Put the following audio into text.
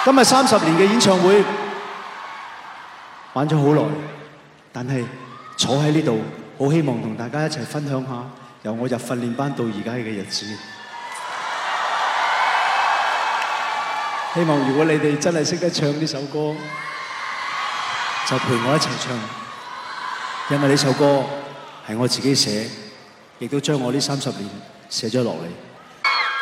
今日30年嘅演唱會玩咗好耐，但係坐喺呢度，好希望同大家一齊分享下由我入訓練班到而家嘅日子。希望如果你哋真係識得唱呢首歌，就陪我一齊唱，因為呢首歌係我自己寫，亦都將我呢30年寫咗落嚟。